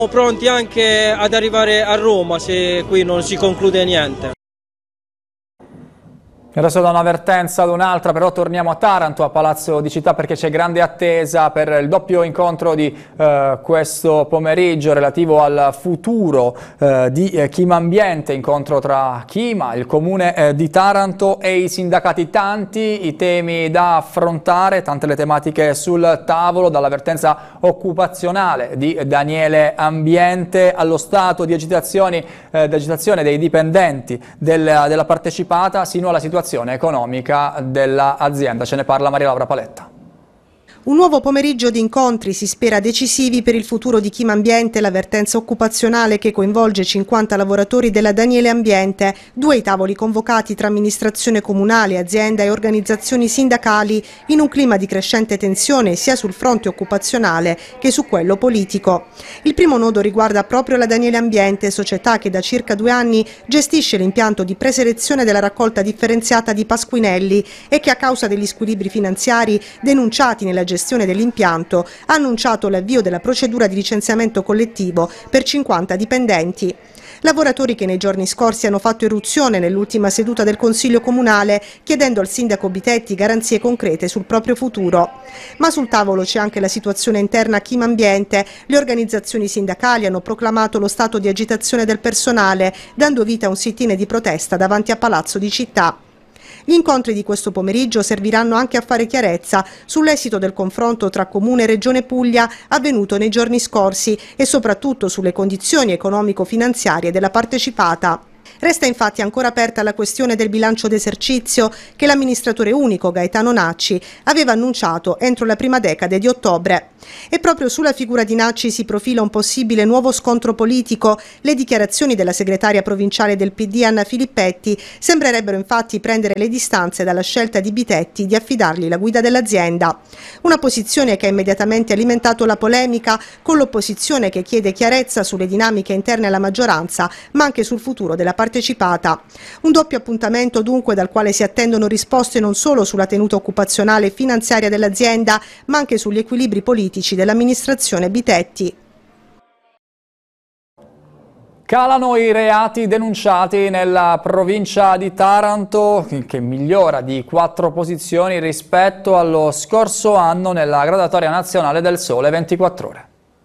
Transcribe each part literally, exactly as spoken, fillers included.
Pronti anche ad arrivare a Roma se qui non si conclude niente. Adesso da un'avvertenza ad un'altra, però torniamo a Taranto, a Palazzo di Città, perché c'è grande attesa per il doppio incontro di eh, questo pomeriggio relativo al futuro eh, di eh, Chima Ambiente, incontro tra Chima, il comune eh, di Taranto e i sindacati. Tanti i temi da affrontare, tante le tematiche sul tavolo, dall'avvertenza occupazionale di Daniele Ambiente allo stato di agitazioni, eh, di agitazione dei dipendenti del, della partecipata, sino alla situazione economica dell'azienda. Ce ne parla Maria Laura Paletta. Un nuovo pomeriggio di incontri si spera decisivi per il futuro di Chima Ambiente, l'avvertenza occupazionale che coinvolge cinquanta lavoratori della Daniele Ambiente, due i tavoli convocati tra amministrazione comunale, azienda e organizzazioni sindacali in un clima di crescente tensione sia sul fronte occupazionale che su quello politico. Il primo nodo riguarda proprio la Daniele Ambiente, società che da circa due anni gestisce l'impianto di preselezione della raccolta differenziata di Pasquinelli e che a causa degli squilibri finanziari denunciati nella gestione dell'impianto ha annunciato l'avvio della procedura di licenziamento collettivo per cinquanta dipendenti. Lavoratori che nei giorni scorsi hanno fatto irruzione nell'ultima seduta del Consiglio Comunale chiedendo al sindaco Bitetti garanzie concrete sul proprio futuro. Ma sul tavolo c'è anche la situazione interna a Chima Ambiente. Le organizzazioni sindacali hanno proclamato lo stato di agitazione del personale, dando vita a un sit-in di protesta davanti a Palazzo di Città. Gli incontri di questo pomeriggio serviranno anche a fare chiarezza sull'esito del confronto tra Comune e Regione Puglia avvenuto nei giorni scorsi e soprattutto sulle condizioni economico-finanziarie della partecipata. Resta infatti ancora aperta la questione del bilancio d'esercizio che l'amministratore unico Gaetano Nacci aveva annunciato entro la prima decade di ottobre. E proprio sulla figura di Nacci si profila un possibile nuovo scontro politico. Le dichiarazioni della segretaria provinciale del P D Anna Filippetti sembrerebbero infatti prendere le distanze dalla scelta di Bitetti di affidargli la guida dell'azienda. Una posizione che ha immediatamente alimentato la polemica, con l'opposizione che chiede chiarezza sulle dinamiche interne alla maggioranza, ma anche sul futuro della partecipata. Un doppio appuntamento dunque dal quale si attendono risposte non solo sulla tenuta occupazionale e finanziaria dell'azienda, ma anche sugli equilibri politici dell'amministrazione Bitetti. Calano i reati denunciati nella provincia di Taranto, che migliora di quattro posizioni rispetto allo scorso anno nella graduatoria nazionale del Sole ventiquattro Ore.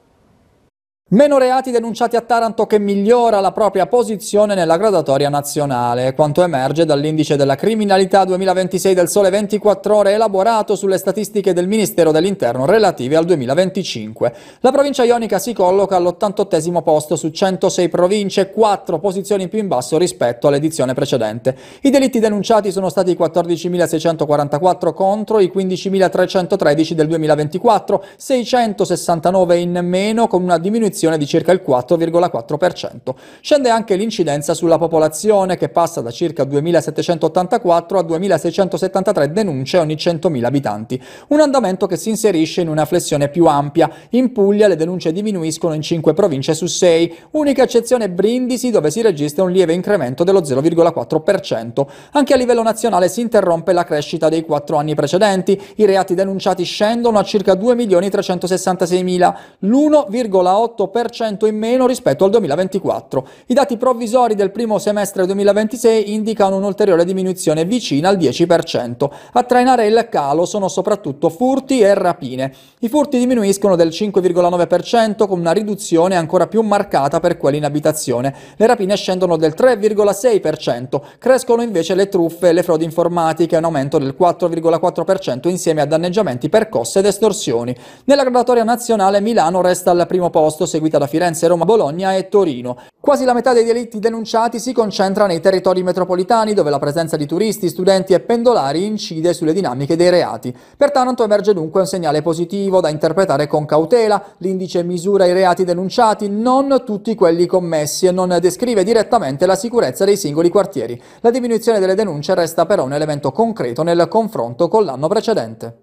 Meno reati denunciati a Taranto, che migliora la propria posizione nella graduatoria nazionale, quanto emerge dall'indice della criminalità duemilaventisei del Sole ventiquattro Ore elaborato sulle statistiche del Ministero dell'Interno relative al duemilaventicinque. La provincia ionica si colloca all'ottantottesimo posto su centosei province, quattro posizioni in più in basso rispetto all'edizione precedente. I delitti denunciati sono stati quattordicimilaseicentoquarantaquattro contro i quindicimilatrecentotredici del duemilaventiquattro, seicentosessantanove in meno, con una diminuzione di circa il quattro virgola quattro per cento. Scende anche l'incidenza sulla popolazione, che passa da circa duemilasettecentottantaquattro a duemilaseicentosettantatré denunce ogni centomila abitanti. Un andamento che si inserisce in una flessione più ampia. In Puglia le denunce diminuiscono in cinque province su sei, unica eccezione Brindisi, dove si registra un lieve incremento dello zero virgola quattro per cento. Anche a livello nazionale si interrompe la crescita dei quattro anni precedenti. I reati denunciati scendono a circa due milioni trecentosessantaseimila, l'uno virgola otto per cento in meno rispetto al duemilaventiquattro. I dati provvisori del primo semestre duemilaventisei indicano un'ulteriore diminuzione vicina al dieci per cento. A trainare il calo sono soprattutto furti e rapine. I furti diminuiscono del cinque virgola nove per cento, con una riduzione ancora più marcata per quelli in abitazione. Le rapine scendono del tre virgola sei per cento. Crescono invece le truffe e le frodi informatiche, un aumento del quattro virgola quattro per cento insieme a danneggiamenti, percosse ed estorsioni. Nella graduatoria nazionale Milano resta al primo posto, seguita da Firenze, Roma, Bologna e Torino. Quasi la metà dei delitti denunciati si concentra nei territori metropolitani, dove la presenza di turisti, studenti e pendolari incide sulle dinamiche dei reati. Per Taranto emerge dunque un segnale positivo da interpretare con cautela. L'indice misura i reati denunciati, non tutti quelli commessi, e non descrive direttamente la sicurezza dei singoli quartieri. La diminuzione delle denunce resta però un elemento concreto nel confronto con l'anno precedente.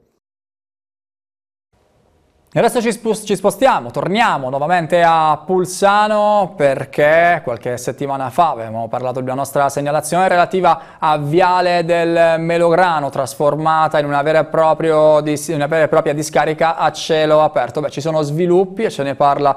E adesso ci, ci spostiamo, torniamo nuovamente a Pulsano, perché qualche settimana fa avevamo parlato della nostra segnalazione relativa a Viale del Melograno, trasformata in una vera e, proprio, una vera e propria discarica a cielo aperto. Beh, ci sono sviluppi e ce ne parla